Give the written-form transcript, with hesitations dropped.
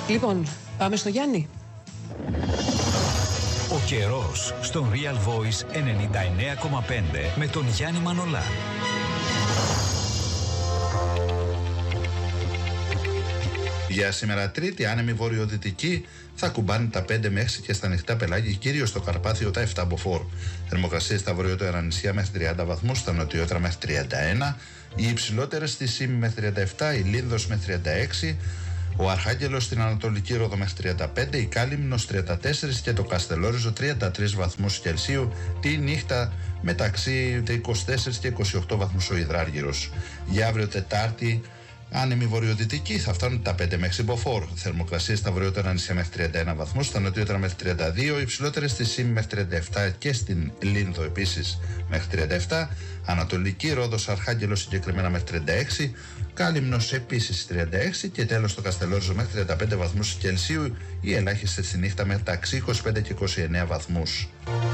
Λοιπόν, πάμε στο Γιάννη. Ο καιρός στον Real Voice 99,5 με τον Γιάννη Μανολά. Για σήμερα Τρίτη, άνεμη βορειοδυτική, θα κουμπάνει τα 5 με 6 και στα ανοιχτά πελάγια, κυρίως στο Καρπάθιο τα 7 μποφόρ. Θερμοκρασίες στα βορειότερα νησιά μέχρι 30 βαθμούς, στα νοτιότερα μέχρι 31, οι υψηλότερες στη Σύμη μέχρι 37, η Λίνδος μέχρι 36, ο Αρχάγγελος στην Ανατολική Ρόδο μέχρι 35, η Κάλυμνος 34 και το Καστελόριζο 33 βαθμούς Κελσίου τη νύχτα, μεταξύ 24 και 28 βαθμούς ο Ιδράργυρος. Για αύριο Τετάρτη, άνεμη βορειοδυτική, θα φτάνουν τα 5 με 6 μποφόρ. Θερμοκρασίες στα βορειότερα νησιά μέχρι 31 βαθμούς, στα νοτιότερα μέχρι 32, υψηλότερες στη Σύμη μέχρι 37 και στην Λίνδο επίσης μέχρι 37, Ανατολική Ρόδος Αρχάγγελος συγκεκριμένα μέχρι 36, Κάλυμνος επίσης 36 και τέλος το Καστελόριζο μέχρι 35 βαθμούς Κελσίου, οι ελάχιστες στη νύχτα μεταξύ 25 και 29 βαθμούς.